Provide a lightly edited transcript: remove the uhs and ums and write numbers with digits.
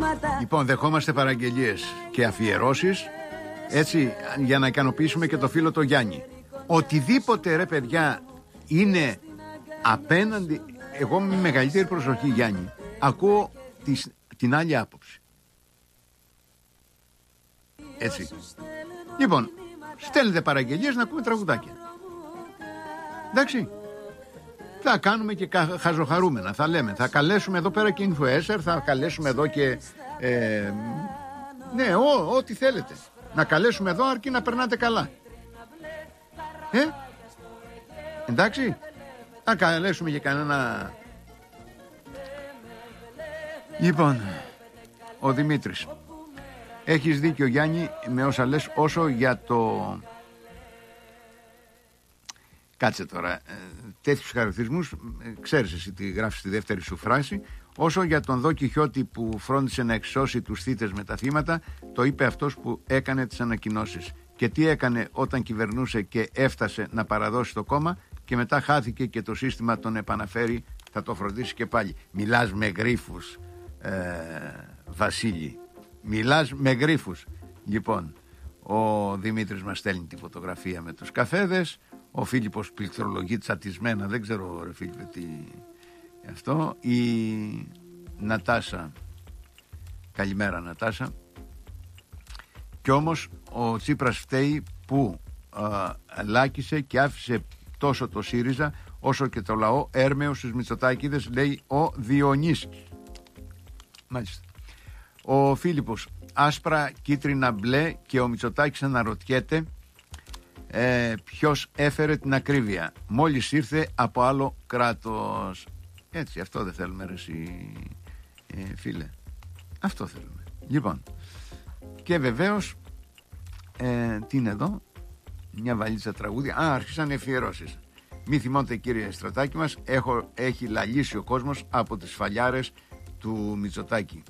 Λοιπόν, δεχόμαστε παραγγελίες και αφιερώσεις, έτσι, για να ικανοποιήσουμε και το φίλο το Γιάννη. Οτιδήποτε, ρε παιδιά, είναι απέναντι. Εγώ με μεγαλύτερη προσοχή, Γιάννη, ακούω την άλλη άποψη. Έτσι. Λοιπόν, στέλνετε παραγγελίες να ακούμε τραγουδάκια. Εντάξει. Θα κάνουμε και χαζοχαρούμενα. Θα λέμε, θα καλέσουμε εδώ πέρα και influencer, θα καλέσουμε εδώ και ναι, ό,τι θέλετε. Να καλέσουμε εδώ αρκεί να περνάτε καλά. Εντάξει. Θα καλέσουμε και κανένα. Λοιπόν, ο Δημήτρης. Έχεις δίκιο, Γιάννη, με όσα λες, όσο για το... Κάτσε τώρα, τέτοιους χαρακτηρισμούς, ξέρεις εσύ τι γράφεις στη δεύτερη σου φράση. Όσο για τον Δον Κιχώτη που φρόντισε να εξώσει τους θύτες με τα θύματα, το είπε αυτός που έκανε τις ανακοινώσεις. Και τι έκανε όταν κυβερνούσε και έφτασε να παραδώσει το κόμμα και μετά χάθηκε και το σύστημα τον επαναφέρει, θα το φροντίσει και πάλι. Μιλάς με γρίφους, Βασίλη. Μιλάς με γρίφους. Λοιπόν, ο Δημήτρης μας στέλνει τη φωτογραφία με τους καφέδες. Ο Φίλιππος πληκτρολογεί τσατισμένα. Δεν ξέρω, ρε Φίλιππε, τι αυτό. Η Νατάσα. Καλημέρα, Νατάσα. Κι όμως ο Τσίπρας φταίει που λάκησε και άφησε τόσο το ΣΥΡΙΖΑ όσο και το λαό έρμεο στους Μητσοτάκηδες, λέει ο Διονύσης. Μάλιστα. Ο Φίλιππος, άσπρα, κίτρινα, μπλε, και ο Μητσοτάκης αναρωτιέται ποιος έφερε την ακρίβεια. Μόλις ήρθε από άλλο κράτος. Έτσι, αυτό δεν θέλουμε, ρε εσύ, φίλε. Αυτό θέλουμε. Λοιπόν, και βεβαίως τι είναι εδώ, μια βαλίτσα τραγούδια. Άρχισαν οι αφιερώσεις. Μη θυμώνται, κύριε Στρατάκη μας, έχει λαλήσει ο κόσμος από τις φαλιάρες του Μητσοτάκη.